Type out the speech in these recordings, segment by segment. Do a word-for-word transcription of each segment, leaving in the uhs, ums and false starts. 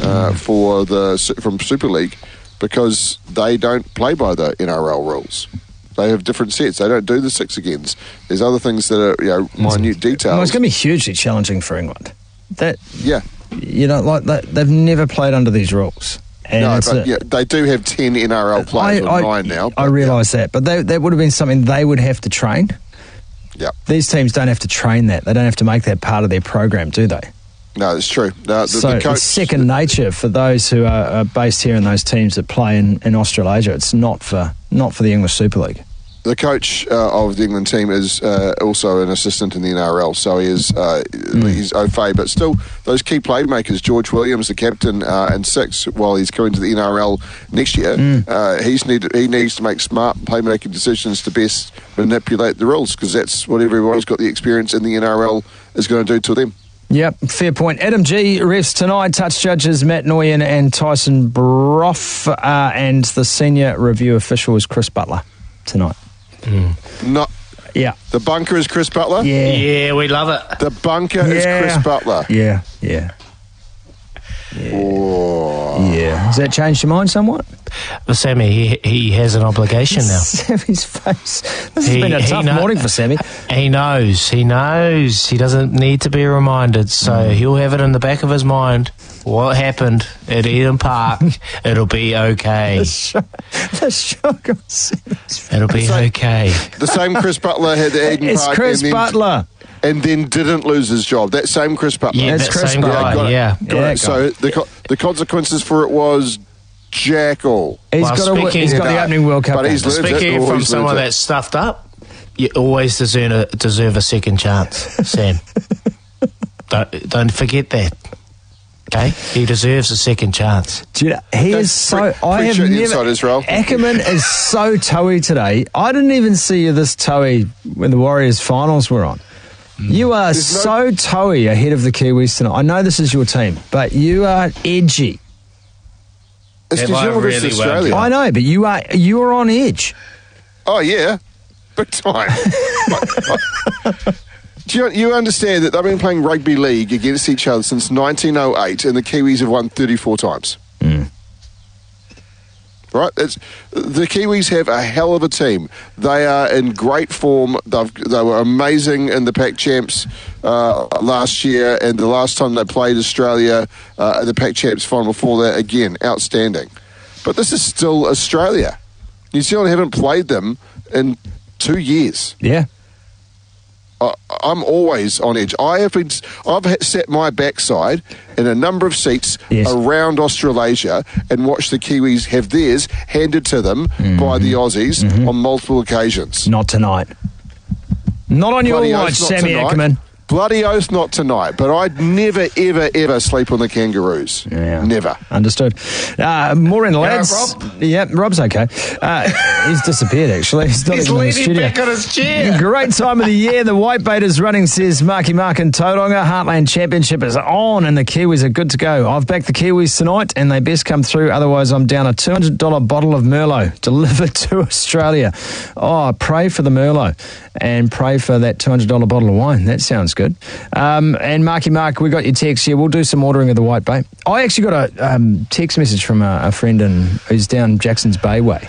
uh, for the from Super League because they don't play by the N R L rules. They have different sets. They don't do the six agains. There's other things that are, you know, minute details. Well, it's going to be hugely challenging for England. That yeah, you know, like that, they've never played under these rules. And no, it's but a, yeah, they do have ten N R L players I, or I, nine now. I realise that, but they, that would have been something they would have to train. Yeah, these teams don't have to train that. They don't have to make that part of their program, do they? No, it's true. No, the, so the coach, it's second nature for those who are, are based here in those teams that play in, in Australasia. It's not for not for the English Super League. The coach uh, of the England team is uh, also an assistant in the N R L, so he is uh, mm. he's au fait. But still, those key playmakers, George Williams, the captain, uh, and six, while he's going to the N R L next year, mm. uh, he's need, he needs to make smart playmaking decisions to best manipulate the rules, because that's what everyone who's got the experience in the N R L is going to do to them. Yep, fair point. Adam G refs tonight. Touch judges Matt Nguyen and Tyson Brough, uh, and the senior review official is Chris Butler tonight. Mm. Not, yeah. The bunker is Chris Butler? Yeah. Yeah, we love it. The bunker yeah. is Chris Butler? Yeah, yeah. Yeah. Oh. yeah. Has that changed your mind somewhat? Well, Sammy, he, he has an obligation now. Sammy's face. This he, has been a tough know, morning for Sammy. He knows. He knows. He doesn't need to be reminded, so mm. he'll have it in the back of his mind. What happened at Eden Park? It'll be okay. The shock, the shock on Sammy's face. It'll be same, okay. The same Chris Butler had the Eden it's Park. It's Chris and Butler. Then, and then didn't lose his job. That same Chris Butler. Yeah, that's that Chris same Butler. guy, got yeah. It, got yeah it. So the, co- the consequences for it was jack all. He's well, got, a, he's got the opening World Cup. But he's Speaking from someone that's stuffed up, you always deserve a, deserve a second chance, Sam. don't, don't forget that. Okay, he deserves a second chance. Do you know, he Don't is so. pre- I have never. never. Israel. Ackerman is so toey today. I didn't even see you this toey when the Warriors finals were on. Mm. You are There's so no- toey ahead of the Kiwis tonight. I know this is your team, but you are edgy. It's That New line Zealand versus really Australia. I know, but you are you are on edge. Oh yeah, big time. Do you, you understand that they've been playing rugby league against each other since nineteen oh eight, and the Kiwis have won thirty-four times? Mm. Right? It's, the Kiwis have a hell of a team. They are in great form. They've, they were amazing in the Pac Champs uh, last year, and the last time they played Australia uh, in the Pac Champs final before that, again, outstanding. But this is still Australia. New Zealand haven't played them in two years. Yeah. I'm always on edge. I have been, I've set my backside in a number of seats yes. around Australasia and watched the Kiwis have theirs handed to them mm-hmm. by the Aussies mm-hmm. on multiple occasions. Not tonight. Not on Bloody your oath, watch, not Sammy tonight. Ackerman. Bloody oath, not tonight. But I'd never, ever, ever sleep on the Kangaroos. Yeah. Never. Understood. Uh, more in the lads. Rob? Yeah, Rob's okay. Uh, he's disappeared, actually. He's not He's even in the leaning studio. back on his chair. Great time of the year. The White Bait is running, says Marky Mark and Tauranga. Heartland Championship is on and the Kiwis are good to go. I've backed the Kiwis tonight and they best come through. Otherwise, I'm down a two hundred dollars bottle of Merlot delivered to Australia. Oh, pray for the Merlot and pray for that two hundred dollars bottle of wine. That sounds good. Um, and Marky Mark, we got your text here. We'll do some ordering of the White Bait. I actually got a um, text message from a, a friend in, who's down Jackson's Bay Way.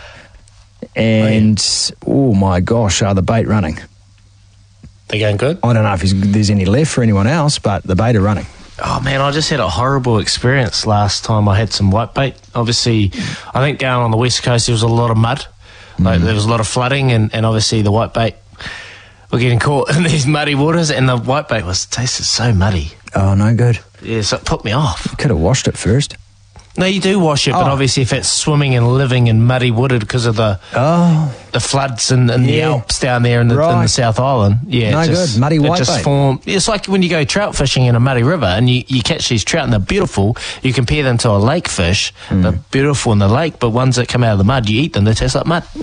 And, oh my gosh, are the bait running? They're going good? I don't know if he's, there's any left for anyone else, but the bait are running. Oh man, I just had a horrible experience last time I had some white bait. Obviously, I think down on the west coast there was a lot of mud. Like mm. there was a lot of flooding, and, and obviously the white bait were getting caught in these muddy waters, and the white bait was tasted so muddy. Oh, no good. Yeah, so it put me off. You could have washed it first. No, you do wash it, oh. but obviously if it's swimming and living in muddy wooded because of the oh. the floods and, and yeah. the Alps down there in the, right. in the South Island, yeah, no it just, good. Muddy white it just bait. form. It's like when you go trout fishing in a muddy river and you, you catch these trout and they're beautiful. You compare them to a lake fish, mm. they're beautiful in the lake, but ones that come out of the mud, you eat them, they taste like mud.